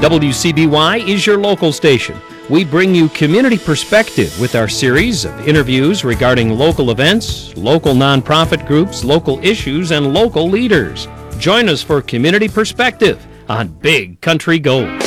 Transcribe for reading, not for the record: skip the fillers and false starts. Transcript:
WCBY is your local station. We bring you Community Perspective with our series of interviews regarding local events, local nonprofit groups, local issues, and local leaders. Join us for Community Perspective on Big Country Gold.